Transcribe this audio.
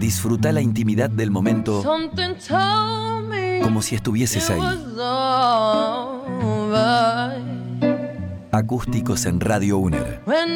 Disfruta la intimidad del momento Something told me como si estuvieses it ahí. was over. Acústicos en Radio UNER. When